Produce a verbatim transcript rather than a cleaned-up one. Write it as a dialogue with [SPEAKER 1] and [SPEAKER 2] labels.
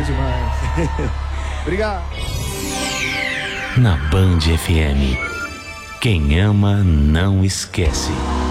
[SPEAKER 1] demais. Obrigado.
[SPEAKER 2] Na Band F M, quem ama não esquece.